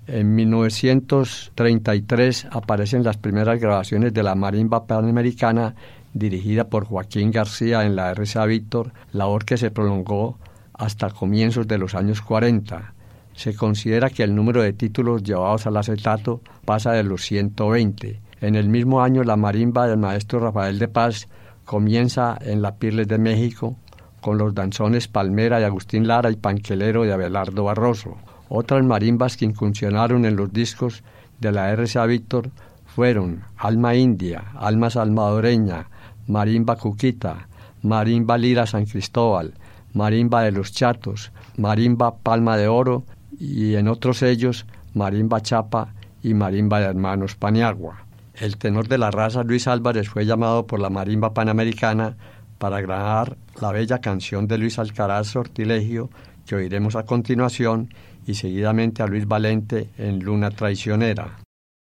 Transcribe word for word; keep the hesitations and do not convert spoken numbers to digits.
En mil novecientos treinta y tres aparecen las primeras grabaciones de la marimba panamericana dirigida por Joaquín García en la R C A Víctor, labor que se prolongó hasta comienzos de los años cuarenta. Se considera que el número de títulos llevados al acetato pasa de los ciento veinte. En el mismo año, la marimba del maestro Rafael de Paz comienza en la Pirles de México con los danzones Palmera de Agustín Lara y Panquelero de Abelardo Barroso. Otras marimbas que incursionaron en los discos de la R C A Víctor fueron Alma India, Alma Salvadoreña, Marimba Cuquita, Marimba Lira San Cristóbal, Marimba de los Chatos, Marimba Palma de Oro y en otros sellos Marimba Chapa y Marimba de Hermanos Paniagua. El tenor de la raza, Luis Álvarez, fue llamado por la marimba panamericana para grabar la bella canción de Luis Alcaraz Sortilegio que oiremos a continuación y seguidamente a Luis Valente en Luna Traicionera.